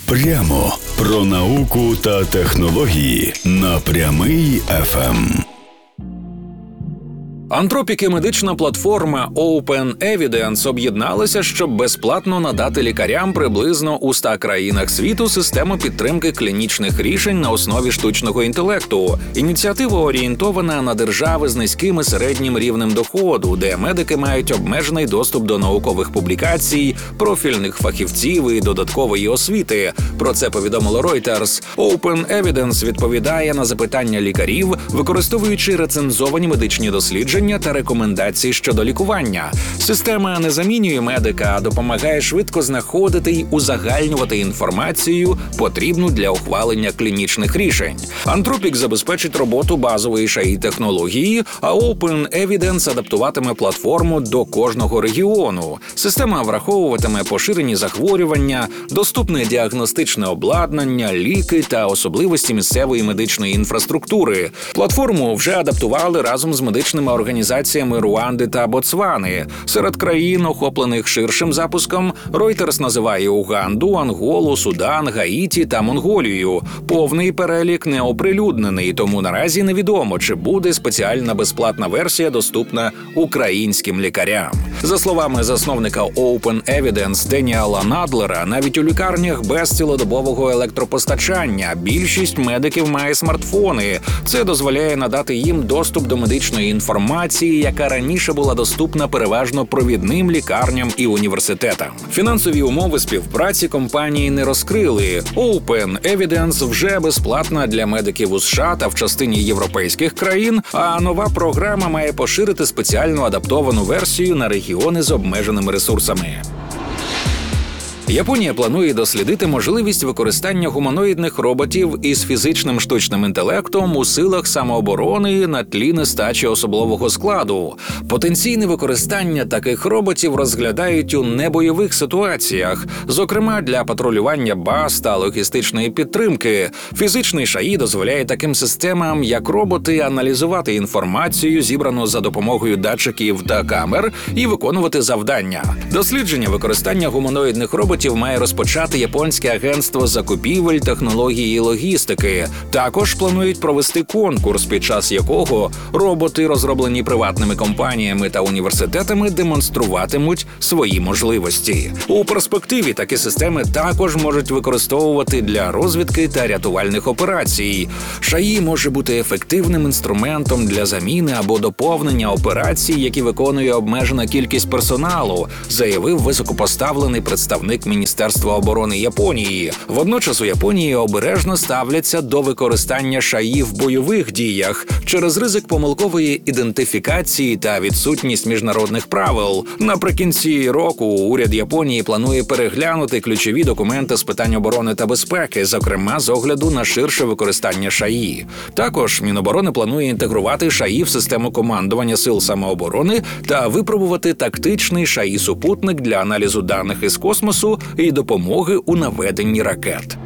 Прямо про науку та технології на Прямий ФМ. Антропік і медична платформа Open Evidence об'єдналися, щоб безплатно надати лікарям приблизно у 100 країнах світу систему підтримки клінічних рішень на основі штучного інтелекту. Ініціатива орієнтована на держави з низьким і середнім рівнем доходу, де медики мають обмежений доступ до наукових публікацій, профільних фахівців і додаткової освіти. Про це повідомило Reuters. Open Evidence відповідає на запитання лікарів, використовуючи рецензовані медичні дослідження та рекомендації щодо лікування. Система не замінює медика, а допомагає швидко знаходити й узагальнювати інформацію, потрібну для ухвалення клінічних рішень. Антропік забезпечить роботу базової ШАІ-технології, а Open Evidence адаптуватиме платформу до кожного регіону. Система враховуватиме поширені захворювання, доступне діагностичне обладнання, ліки та особливості місцевої медичної інфраструктури. Платформу вже адаптували разом з медичними організаціями Руанди та Ботсвани. Серед країн, охоплених ширшим запуском, Reuters називає Уганду, Анголу, Судан, Гаїті та Монголію. Повний перелік не оприлюднений, тому наразі невідомо, чи буде спеціальна безплатна версія доступна українським лікарям. За словами засновника Open Evidence Деніала Надлера, навіть у лікарнях без цілодобового електропостачання більшість медиків має смартфони. Це дозволяє надати їм доступ до медичної інформації, яка раніше була доступна переважно провідним лікарням і університетам. Фінансові умови співпраці компанії не розкрили. Open Evidence вже безплатна для медиків у США та в частині європейських країн, а нова програма має поширити спеціально адаптовану версію на регіони з обмеженими ресурсами. Японія планує дослідити можливість використання гуманоїдних роботів із фізичним штучним інтелектом у силах самооборони на тлі нестачі особового складу. Потенційне використання таких роботів розглядають у небойових ситуаціях, зокрема для патрулювання баз та логістичної підтримки. Фізичний ШАІ дозволяє таким системам, як роботи, аналізувати інформацію, зібрану за допомогою датчиків та камер, і виконувати завдання. Дослідження використання гуманоїдних роботів має розпочати японське агентство закупівель, технології і логістики. Також планують провести конкурс, під час якого роботи, розроблені приватними компаніями та університетами, демонструватимуть свої можливості. У перспективі такі системи також можуть використовувати для розвідки та рятувальних операцій. ШАІ може бути ефективним інструментом для заміни або доповнення операцій, які виконує обмежена кількість персоналу, заявив високопоставлений представник Міністерства оборони Японії. Водночас у Японії обережно ставляться до використання ШАІ в бойових діях через ризик помилкової ідентифікації та відсутність міжнародних правил. Наприкінці року уряд Японії планує переглянути ключові документи з питань оборони та безпеки, зокрема з огляду на ширше використання ШАІ. Також Міноборони планує інтегрувати ШАІ в систему командування сил самооборони та випробувати тактичний ШАІ-супутник для аналізу даних із космосу і допомоги у наведенні ракет.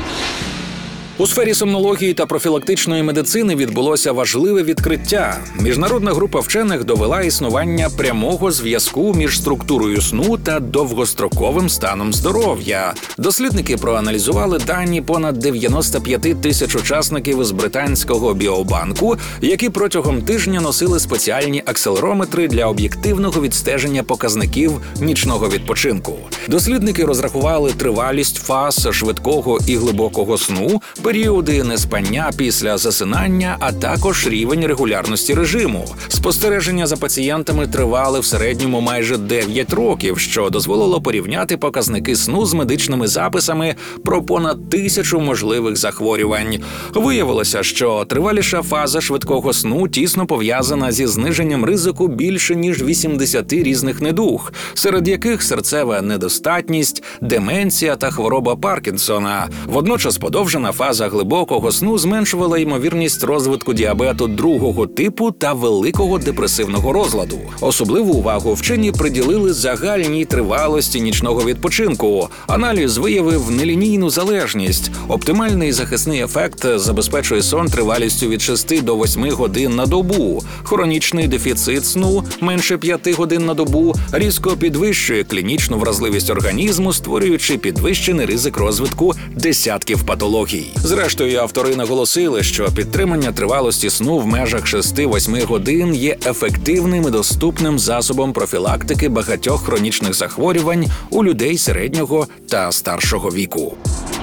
У сфері сомнології та профілактичної медицини відбулося важливе відкриття. Міжнародна група вчених довела існування прямого зв'язку між структурою сну та довгостроковим станом здоров'я. Дослідники проаналізували дані понад 95 тисяч учасників із британського біобанку, які протягом тижня носили спеціальні акселерометри для об'єктивного відстеження показників нічного відпочинку. Дослідники розрахували тривалість фаз швидкого і глибокого сну, періоди неспання після засинання, а також рівень регулярності режиму. Спостереження за пацієнтами тривали в середньому майже 9 років, що дозволило порівняти показники сну з медичними записами про понад 1000 можливих захворювань. Виявилося, що триваліша фаза швидкого сну тісно пов'язана зі зниженням ризику більше ніж 80 різних недуг, серед яких серцева недостатність, деменція та хвороба Паркінсона. Водночас подовжена фаза фаза глибокого сну зменшувала ймовірність розвитку діабету другого типу та великого депресивного розладу. Особливу увагу вчені приділили загальній тривалості нічного відпочинку. Аналіз виявив нелінійну залежність. Оптимальний захисний ефект забезпечує сон тривалістю від 6 до 8 годин на добу. Хронічний дефіцит сну менше 5 годин на добу різко підвищує клінічну вразливість організму, створюючи підвищений ризик розвитку десятків патологій. Зрештою, автори наголосили, що підтримання тривалості сну в межах 6-8 годин є ефективним і доступним засобом профілактики багатьох хронічних захворювань у людей середнього та старшого віку.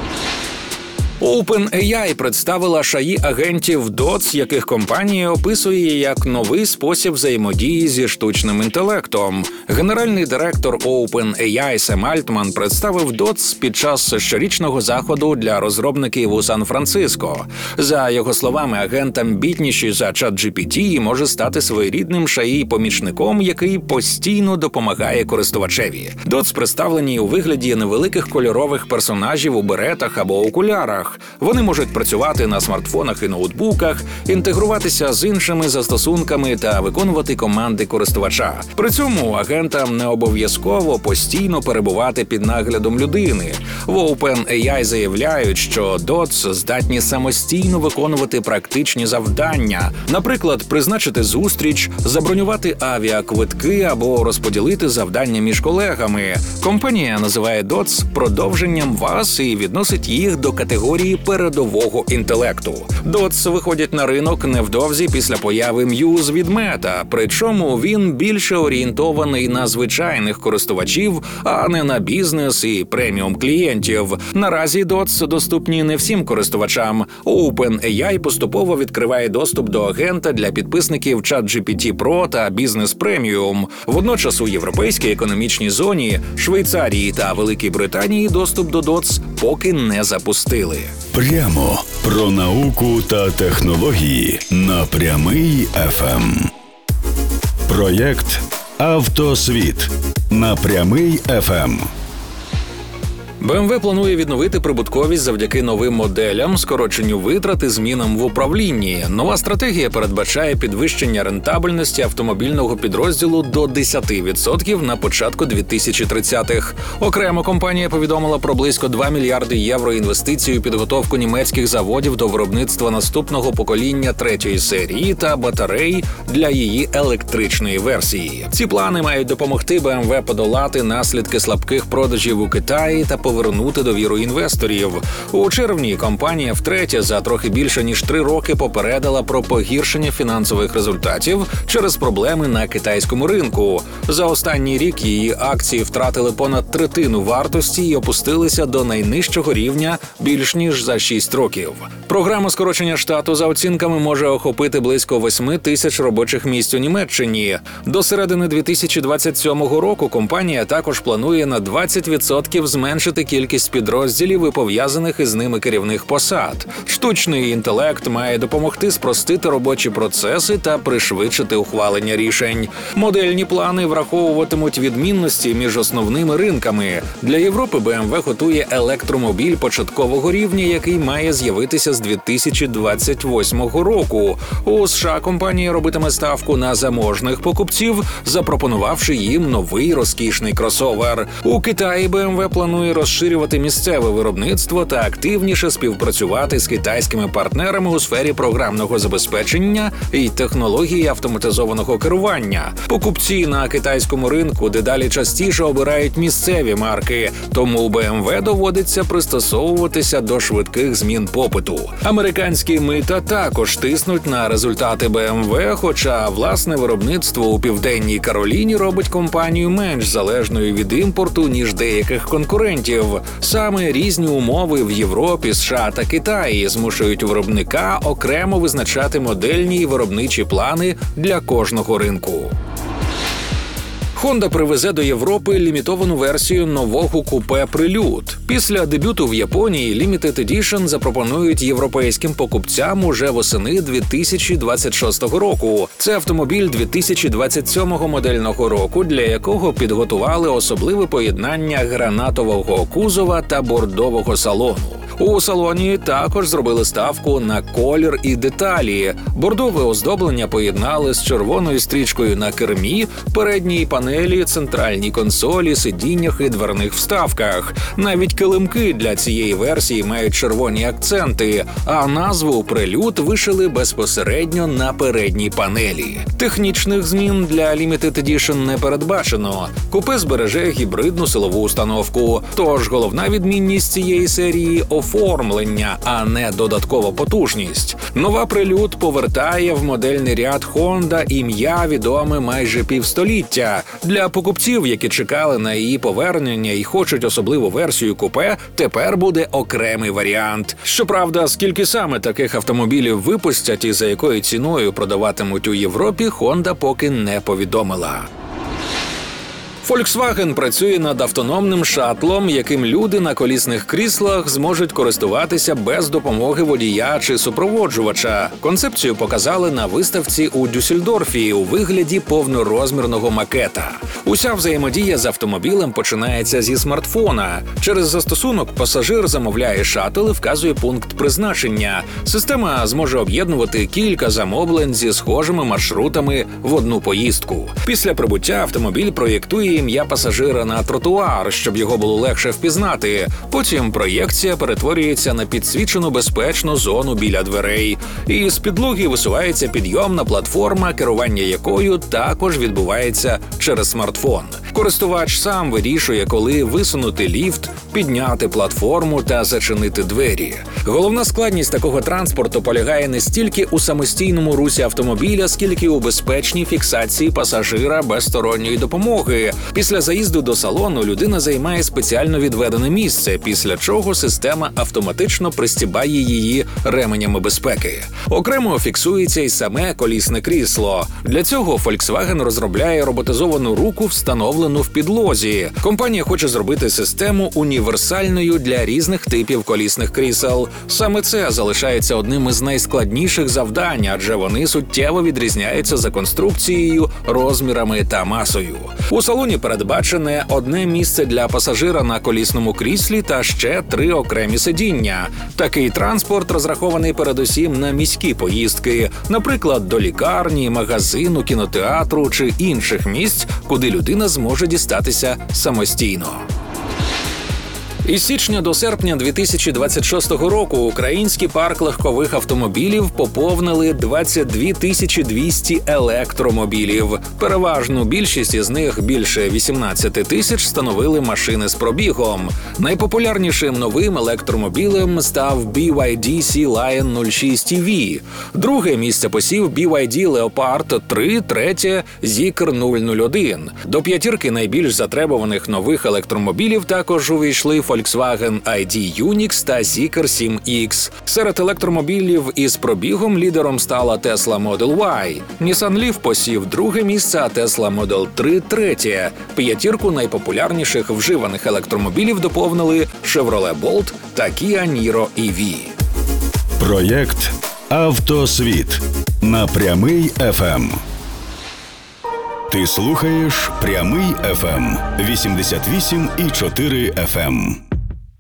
OpenAI представила шаї-агентів DOTS, яких компанія описує як новий спосіб взаємодії зі штучним інтелектом. Генеральний директор OpenAI Сем Альтман представив DOTS під час щорічного заходу для розробників у Сан-Франциско. За його словами, агент амбітніший за ChatGPT і може стати своєрідним шаї-помічником, який постійно допомагає користувачеві. DOTS представлені у вигляді невеликих кольорових персонажів у беретах або окулярах. Вони можуть працювати на смартфонах і ноутбуках, інтегруватися з іншими застосунками та виконувати команди користувача. При цьому агентам не обов'язково постійно перебувати під наглядом людини. В OpenAI заявляють, що DOTS здатні самостійно виконувати практичні завдання, наприклад, призначити зустріч, забронювати авіаквитки або розподілити завдання між колегами. Компанія називає DOTS продовженням вас і відносить їх до категорії передового інтелекту. DOTS виходять на ринок невдовзі після появи Muse від Meta, причому він більше орієнтований на звичайних користувачів, а не на бізнес і преміум клієнтів. Наразі DOTS доступні не всім користувачам. OpenAI поступово відкриває доступ до агента для підписників ChatGPT Pro та Business Premium. Водночас у Європейській економічній зоні, Швейцарії та Великій Британії доступ до DOTS поки не запустили. Прямо про науку та технології на Прямий ФМ. Проєкт «Автосвіт» на Прямий ФМ. BMW планує відновити прибутковість завдяки новим моделям, скороченню витрат і змінам в управлінні. Нова стратегія передбачає підвищення рентабельності автомобільного підрозділу до 10% на початку 2030-х. Окремо компанія повідомила про близько 2 мільярди євро інвестицій у підготовку німецьких заводів до виробництва наступного покоління третьої серії та батарей для її електричної версії. Ці плани мають допомогти BMW подолати наслідки слабких продажів у Китаї та повернути довіру інвесторів. У червні компанія втретє за трохи більше ніж 3 роки попередила про погіршення фінансових результатів через проблеми на китайському ринку. За останній рік її акції втратили понад третину вартості і опустилися до найнижчого рівня більш ніж за 6 років. Програма скорочення штату за оцінками може охопити близько 8 тисяч робочих місць у Німеччині. До середини 2027 року компанія також планує на 20% зменшити кількість підрозділів і пов'язаних із ними керівних посад. Штучний інтелект має допомогти спростити робочі процеси та пришвидшити ухвалення рішень. Модельні плани враховуватимуть відмінності між основними ринками. Для Європи BMW готує електромобіль початкового рівня, який має з'явитися з 2028 року. У США компанія робитиме ставку на заможних покупців, запропонувавши їм новий розкішний кросовер. У Китаї BMW планує розширювати місцеве виробництво та активніше співпрацювати з китайськими партнерами у сфері програмного забезпечення і технології автоматизованого керування. Покупці на китайському ринку дедалі частіше обирають місцеві марки, тому BMW доводиться пристосовуватися до швидких змін попиту. Американські мита також тиснуть на результати BMW, хоча власне виробництво у Південній Кароліні робить компанію менш залежною від імпорту, ніж деяких конкурентів. Саме різні умови в Європі, США та Китаї змушують виробника окремо визначати модельні і виробничі плани для кожного ринку. Honda привезе до Європи лімітовану версію нового купе «Прелюд». Після дебюту в Японії Limited Edition запропонують європейським покупцям уже восени 2026 року. Це автомобіль 2027 модельного року, для якого підготували особливе поєднання гранатового кузова та бордового салону. У салоні також зробили ставку на колір і деталі. Бордове оздоблення поєднали з червоною стрічкою на кермі, передній панелі, центральній консолі, сидіннях і дверних вставках. Навіть килимки для цієї версії мають червоні акценти, а назву «Прелюд» вишили безпосередньо на передній панелі. Технічних змін для Limited Edition не передбачено. Купе збереже гібридну силову установку. Тож головна відмінність цієї серії – оформлення, а не додаткова потужність. Нова «Прелюд» повертає в модельний ряд Honda ім'я, відоме майже півстоліття. Для покупців, які чекали на її повернення і хочуть особливу версію купе, тепер буде окремий варіант. Щоправда, скільки саме таких автомобілів випустять і за якою ціною продаватимуть у Європі, Honda поки не повідомила. Volkswagen працює над автономним шатлом, яким люди на колісних кріслах зможуть користуватися без допомоги водія чи супроводжувача. Концепцію показали на виставці у Дюссельдорфі у вигляді повнорозмірного макета. Уся взаємодія з автомобілем починається зі смартфона. Через застосунок пасажир замовляє шатл і вказує пункт призначення. Система зможе об'єднувати кілька замовлень зі схожими маршрутами в одну поїздку. Після прибуття автомобіль проєктує ім'я пасажира на тротуар, щоб його було легше впізнати. Потім проєкція перетворюється на підсвічену безпечну зону біля дверей. І з підлоги висувається підйомна платформа, керування якою також відбувається через смартфон. Користувач сам вирішує, коли висунути ліфт, підняти платформу та зачинити двері. Головна складність такого транспорту полягає не стільки у самостійному русі автомобіля, скільки у безпечній фіксації пасажира без сторонньої допомоги. Після заїзду до салону людина займає спеціально відведене місце, після чого система автоматично пристібає її ременями безпеки. Окремо фіксується й саме колісне крісло. Для цього Volkswagen розробляє роботизовану руку, встановлену в підлозі. Компанія хоче зробити систему універсальною для різних типів колісних крісел. Саме це залишається одним із найскладніших завдань, адже вони суттєво відрізняються за конструкцією, розмірами та масою. У салоні передбачене одне місце для пасажира на колісному кріслі та ще 3 окремі сидіння. Такий транспорт розрахований передусім на міські поїздки, наприклад, до лікарні, магазину, кінотеатру чи інших місць, куди людина зможе дістатися самостійно. Із січня до серпня 2026 року український парк легкових автомобілів поповнили 22 200 електромобілів. Переважну більшість із них, більше 18 тисяч, становили машини з пробігом. Найпопулярнішим новим електромобілем став BYD Sea Lion 06 EV. Друге місце посів BYD Leopard 3, третє – Zeekr 001. До п'ятірки найбільш затребуваних нових електромобілів також увійшли Volkswagen ID Unix та Zeekr 7X. Серед електромобілів із пробігом лідером стала Tesla Model Y. Nissan Leaf посів друге місце, а Tesla Model 3 – третє. П'ятірку найпопулярніших вживаних електромобілів доповнили Chevrolet Bolt та Kia Niro EV. Проєкт «Автосвіт» на Прямий ФМ. Ти слухаєш Прямий ФМ 88,4 FM.